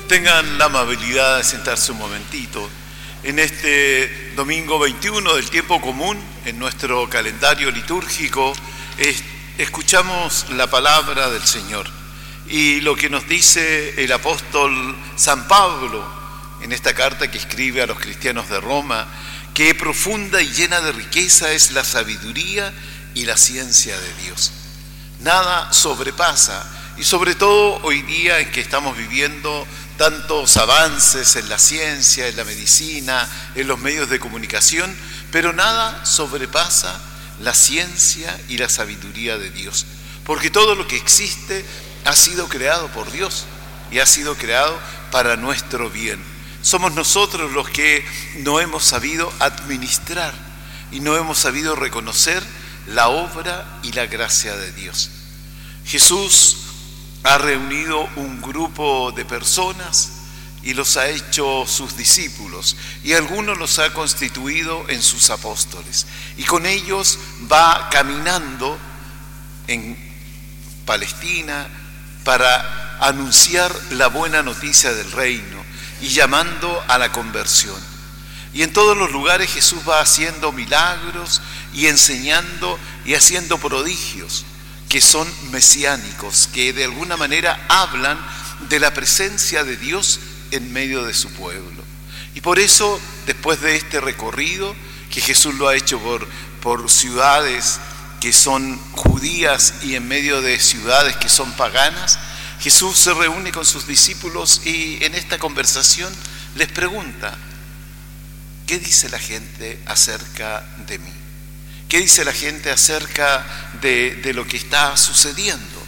Tengan la amabilidad de sentarse un momentito. En este domingo 21 del tiempo común, en nuestro calendario litúrgico, escuchamos la palabra del Señor. Y lo que nos dice el apóstol San Pablo en esta carta que escribe a los cristianos de Roma, que profunda y llena de riqueza es la sabiduría y la ciencia de Dios. Nada sobrepasa, y sobre todo hoy día en que estamos viviendo tantos avances en la ciencia, en la medicina, en los medios de comunicación, pero nada sobrepasa la ciencia y la sabiduría de Dios, porque todo lo que existe ha sido creado por Dios y ha sido creado para nuestro bien. Somos nosotros los que no hemos sabido administrar y no hemos sabido reconocer la obra y la gracia de Dios. Jesús ha reunido un grupo de personas y los ha hecho sus discípulos, y algunos los ha constituido en sus apóstoles, y con ellos va caminando en Palestina para anunciar la buena noticia del reino y llamando a la conversión. Y en todos los lugares Jesús va haciendo milagros y enseñando y haciendo prodigios que son mesiánicos, que de alguna manera hablan de la presencia de Dios en medio de su pueblo. Y por eso, después de este recorrido, que Jesús lo ha hecho por ciudades que son judías y en medio de ciudades que son paganas, Jesús se reúne con sus discípulos y en esta conversación les pregunta: ¿qué dice la gente acerca de mí? ¿Qué dice la gente acerca de lo que está sucediendo?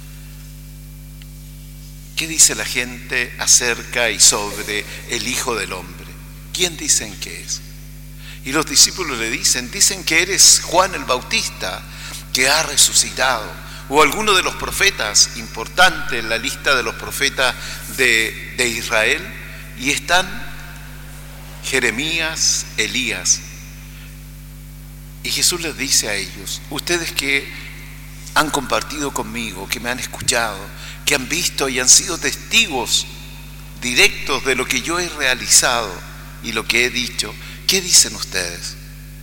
¿Qué dice la gente acerca y sobre el Hijo del Hombre? ¿Quién dicen que es? Y los discípulos le dicen que eres Juan el Bautista, que ha resucitado, o alguno de los profetas, importante en la lista de los profetas de Israel, y están Jeremías, Elías. Y Jesús les dice a ellos: ustedes que han compartido conmigo, que me han escuchado, que han visto y han sido testigos directos de lo que yo he realizado y lo que he dicho, ¿qué dicen ustedes?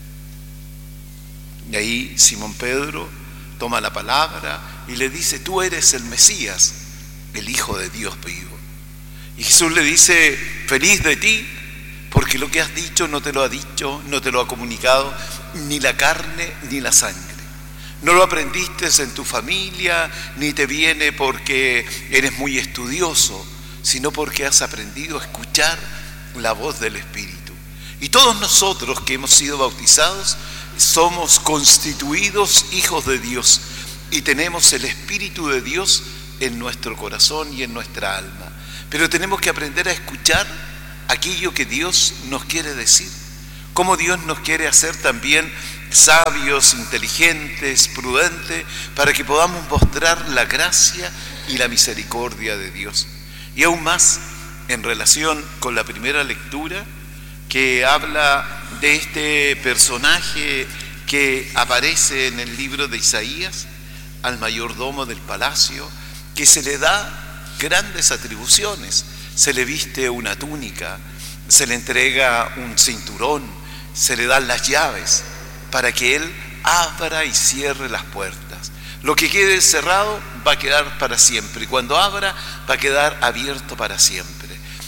Y ahí Simón Pedro toma la palabra y le dice: tú eres el Mesías, el Hijo de Dios vivo. Y Jesús le dice: feliz de ti, porque lo que has dicho no te lo ha dicho, no te lo ha comunicado ni la carne ni la sangre. No lo aprendiste en tu familia, ni te viene porque eres muy estudioso, sino porque has aprendido a escuchar la voz del Espíritu. Y todos nosotros que hemos sido bautizados somos constituidos hijos de Dios y tenemos el Espíritu de Dios en nuestro corazón y en nuestra alma. Pero tenemos que aprender a escuchar aquello que Dios nos quiere decir, cómo Dios nos quiere hacer también sabios, inteligentes, prudentes, para que podamos mostrar la gracia y la misericordia de Dios. Y aún más, en relación con la primera lectura, que habla de este personaje que aparece en el libro de Isaías, al mayordomo del palacio, que se le da grandes atribuciones. Se le viste una túnica, se le entrega un cinturón, se le dan las llaves para que él abra y cierre las puertas. Lo que quede cerrado va a quedar para siempre, y cuando abra va a quedar abierto para siempre.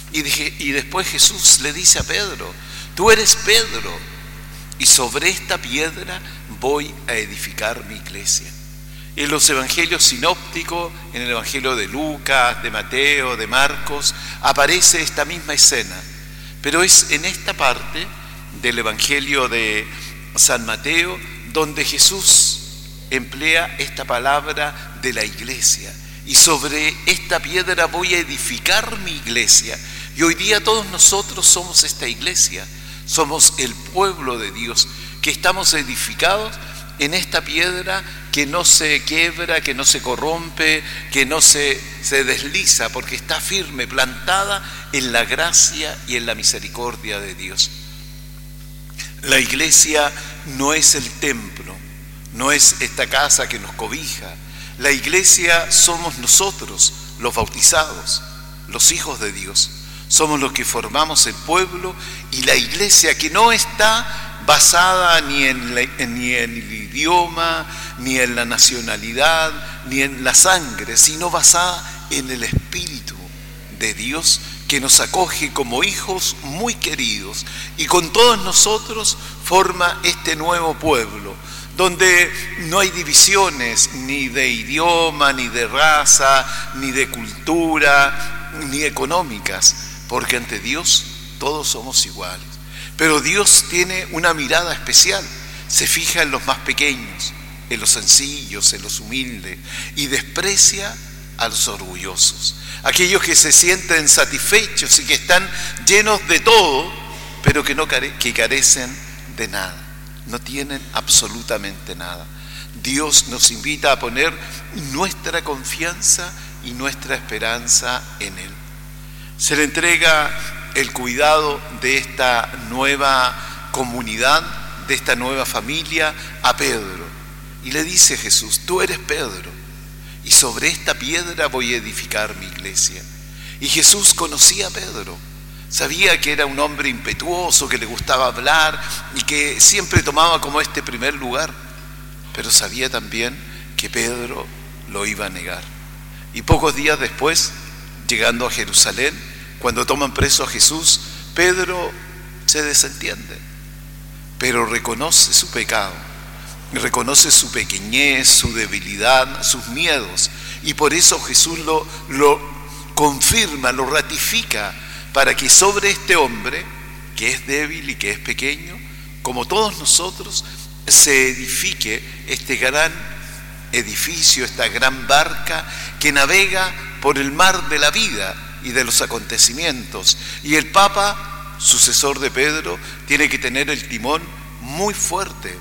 Y después Jesús le dice a Pedro: tú eres Pedro, y sobre esta piedra voy a edificar mi iglesia. En los evangelios sinópticos, en el evangelio de Lucas, de Mateo, de Marcos, aparece esta misma escena. Pero es en esta parte del evangelio de San Mateo donde Jesús emplea esta palabra de la iglesia. Y sobre esta piedra voy a edificar mi iglesia. Y hoy día todos nosotros somos esta iglesia. Somos el pueblo de Dios, que estamos edificados en esta piedra que no se quiebra, que no se corrompe, que no se desliza, porque está firme, plantada en la gracia y en la misericordia de Dios. La iglesia no es el templo, no es esta casa que nos cobija. La iglesia somos nosotros, los bautizados, los hijos de Dios. Somos los que formamos el pueblo y la iglesia, que no está basada ni en el idioma, ni en la nacionalidad, ni en la sangre, sino basada en el Espíritu de Dios, que nos acoge como hijos muy queridos, y con todos nosotros forma este nuevo pueblo, donde no hay divisiones ni de idioma, ni de raza, ni de cultura, ni económicas, porque ante Dios todos somos iguales. Pero Dios tiene una mirada especial, se fija en los más pequeños, en los sencillos, en los humildes, y desprecia a los orgullosos, aquellos que se sienten satisfechos y que están llenos de todo, pero que carecen de nada, no tienen absolutamente nada. Dios nos invita a poner nuestra confianza y nuestra esperanza en Él. Se le entrega el cuidado de esta nueva comunidad, de esta nueva familia a Pedro, y le dice Jesús: tú eres Pedro, y sobre esta piedra voy a edificar mi iglesia. Y Jesús conocía a Pedro, sabía que era un hombre impetuoso, que le gustaba hablar y que siempre tomaba como este primer lugar, pero sabía también que Pedro lo iba a negar. Y pocos días después, llegando a Jerusalén, cuando toman preso a Jesús, Pedro se desentiende, pero reconoce su pecado, reconoce su pequeñez, su debilidad, sus miedos, y por eso Jesús lo confirma, lo ratifica, para que sobre este hombre, que es débil y que es pequeño, como todos nosotros, se edifique este gran edificio, esta gran barca que navega por el mar de la vida y de los acontecimientos. Y el Papa, sucesor de Pedro, tiene que tener el timón muy fuerte,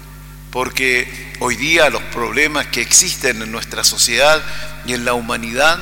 porque hoy día los problemas que existen en nuestra sociedad y en la humanidad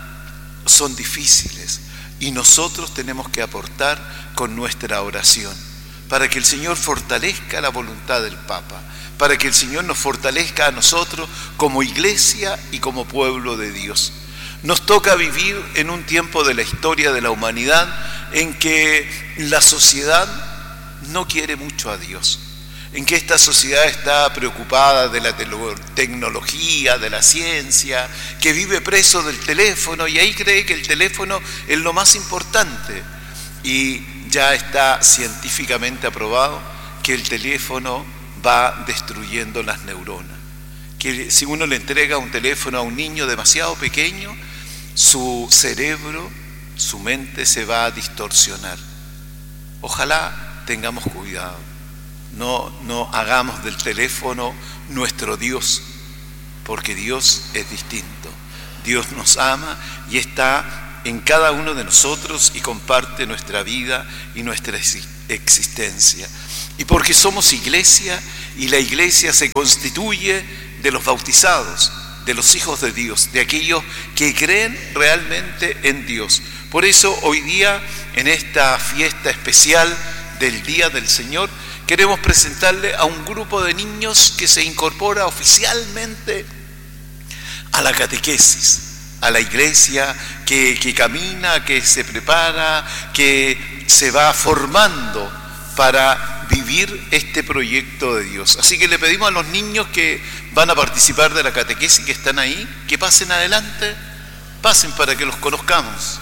son difíciles, y nosotros tenemos que aportar con nuestra oración para que el Señor fortalezca la voluntad del Papa, para que el Señor nos fortalezca a nosotros como iglesia y como pueblo de Dios. Nos toca vivir en un tiempo de la historia de la humanidad en que la sociedad no quiere mucho a Dios, en que esta sociedad está preocupada de la tecnología, de la ciencia, que vive preso del teléfono, y ahí cree que el teléfono es lo más importante. Y ya está científicamente aprobado que el teléfono va destruyendo las neuronas, que si uno le entrega un teléfono a un niño demasiado pequeño, su cerebro, su mente se va a distorsionar. Ojalá tengamos cuidado, no hagamos del teléfono nuestro Dios, porque Dios es distinto. Dios nos ama y está en cada uno de nosotros y comparte nuestra vida y nuestra existencia. Y porque somos iglesia, y la iglesia se constituye de los bautizados, de los hijos de Dios, de aquellos que creen realmente en Dios. Por eso hoy día, en esta fiesta especial del Día del Señor, queremos presentarle a un grupo de niños que se incorpora oficialmente a la catequesis, a la iglesia, que camina, que se prepara, que se va formando para vivir este proyecto de Dios. Así que le pedimos a los niños que van a participar de la catequesis, que están ahí, que pasen adelante, pasen para que los conozcamos.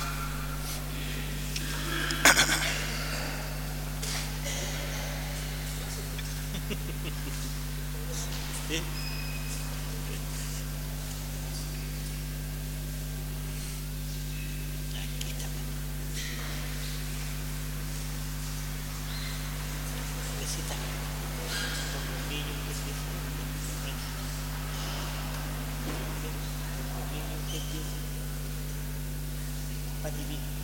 Divino.